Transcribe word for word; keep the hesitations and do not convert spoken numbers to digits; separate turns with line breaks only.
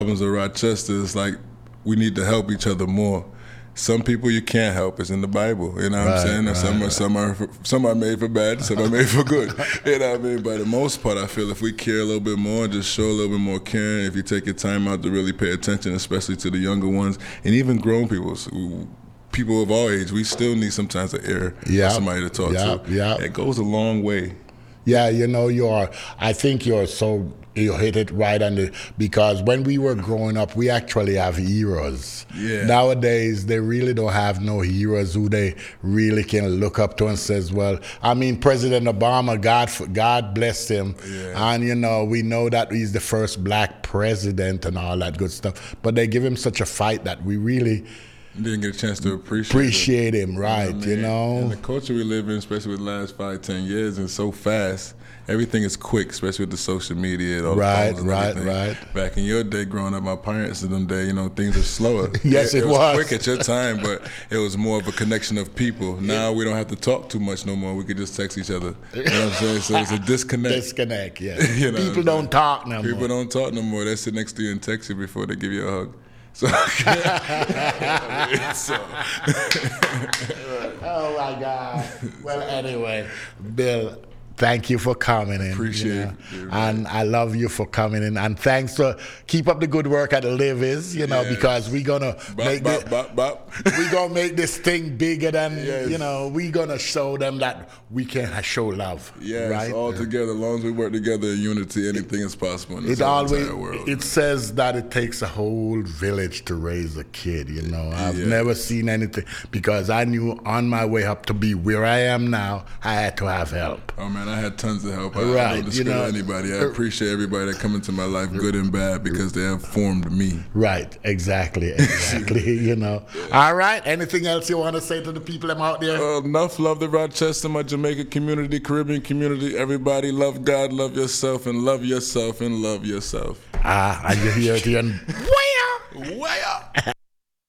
Problems of Rochester is like we need to help each other more. Some people you can't help. It's in the Bible. You know what
Right,
I'm saying?
right,
some are
right.
some are for, some are made for bad, some are made for good. You know what I mean? But the most part, I feel if we care a little bit more, just show a little bit more caring. If you take your time out to really pay attention, especially to the younger ones and even grown people, people of all age, we still need sometimes an ear
Yeah,
or somebody to talk
yeah,
to.
yeah.
It goes a long way.
Yeah, you know, you're, I think you're so, you hit it right on the, because when we were growing up, we actually have heroes.
Yeah.
Nowadays, they really don't have no heroes who they really can look up to and says, well, I mean, President Obama, God, God bless him.
Yeah.
And, you know, we know that he's the first black president and all that good stuff. But they give him such a fight that we really
Didn't get a chance to appreciate
appreciate
it.
him, right,
You know what I
you
mean?
know?
And the culture we live in, especially with the last five, ten years, is so fast. Everything is quick, especially with the social media and all the
Right,
phones and
right,
everything.
right.
Back in your day, growing up, my parents in them day, you know, things are slower.
Yes, it
was.
was.
quick at your time, but it was more of a connection of people. Now we don't have to talk too much no more. We could just text each other. You know what I'm saying? So it's a disconnect.
Disconnect, yeah.
You know what
People
I'm
don't
saying?
talk no
People
more.
don't talk no more. They sit next to you and text you before they give you a hug. So, so
Oh my God. Well, anyway, Bill, thank you for coming in.
Appreciate
you know,
it.
And I love you for coming in. And thanks for keep up the good work at the Livies, you know,
Yes.
because we're gonna
bop,
make
bop,
this,
bop, bop.
we gonna make this thing bigger than
Yes.
you know, we're gonna show them that we can show love.
Yes,
right?
all together. As long as we work together in unity, anything is possible in this
It
whole
always
entire world.
it says that it takes a whole village to raise a kid, you know. I've
Yeah.
never seen anything because I knew on my way up to be where I am now, I had to have help.
Oh man, I had tons of help. I, I
Right,
don't
you
discriminate
know,
anybody. I
uh,
appreciate everybody that come into my life, good and bad, because they have formed me.
Right, exactly, exactly, you know. All right, anything else you want to say to the people them out there?
Uh, enough love to Rochester, my Jamaican community, Caribbean community. Everybody love God, love yourself, and love yourself, and love yourself.
Ah, and you hear it here.
Way up!